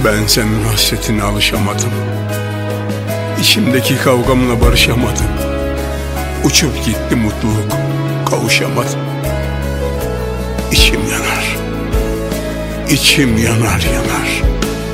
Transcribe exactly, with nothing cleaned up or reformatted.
Ben senin hasretine alışamadım. İçimdeki kavgamla barışamadım. Uçup gitti mutluluk, kavuşamadım. İçim yanar, içim yanar yanar.